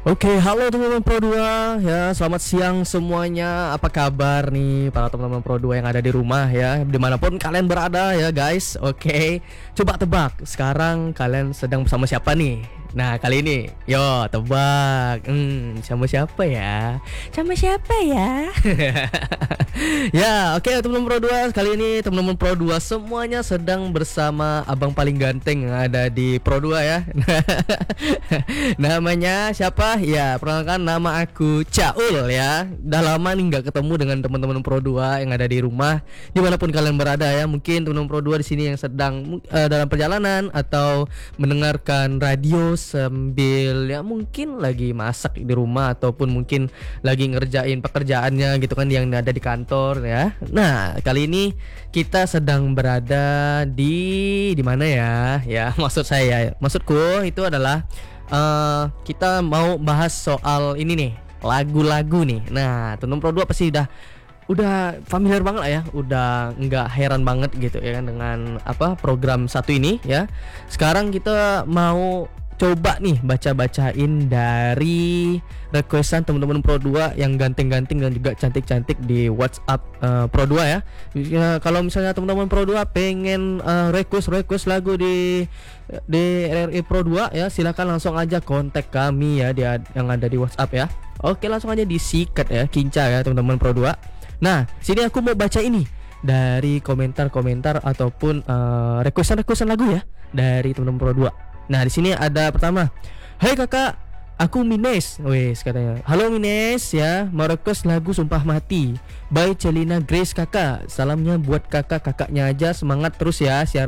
Oke, halo teman-teman Pro 2 ya. Selamat siang semuanya. Apa kabar nih para teman-teman Pro 2 yang ada di rumah ya, dimanapun kalian berada ya guys. Oke, coba tebak sekarang kalian sedang bersama siapa nih? Nah, kali ini yo tebak. Sama siapa ya? Sama siapa ya? Ya, oke teman-teman Pro 2, kali ini teman-teman Pro 2 semuanya sedang bersama abang paling ganteng yang ada di Pro 2 ya. Namanya siapa? Ya, perkenalkan, nama aku Caul ya. Udah lama nih nggak ketemu dengan teman-teman Pro 2 yang ada di rumah, dimanapun kalian berada ya. Mungkin teman-teman Pro 2 di sini yang sedang dalam perjalanan atau mendengarkan radio sambil ya mungkin lagi masak di rumah, ataupun mungkin lagi ngerjain pekerjaannya gitu kan yang ada di kantor ya. Nah, kali ini kita sedang berada di mana ya? Ya, maksudku itu adalah kita mau bahas soal ini nih, lagu-lagu nih. Nah, teman-teman Pro 2 pasti udah familiar banget lah ya, udah nggak heran banget gitu ya kan dengan apa program satu ini ya. Sekarang kita mau coba nih baca-bacain dari requestan teman-teman Pro 2 yang ganteng-ganteng dan juga cantik-cantik di WhatsApp Pro 2 ya. Ya, kalau misalnya teman-teman Pro 2 pengen request lagu di RRI Pro 2 ya, silakan langsung aja kontak kami ya yang ada di WhatsApp ya. Oke, langsung aja disikat ya, kinca ya teman-teman Pro 2. Nah, sini aku mau baca ini dari komentar-komentar ataupun requestan lagu ya dari teman-teman Pro 2. Nah, di sini ada pertama. Hai kakak, aku Mines. Wes katanya. Halo Mines ya, mau request lagu Sumpah Mati by Celina Grace kakak. Salamnya buat kakaknya aja, semangat terus ya siaran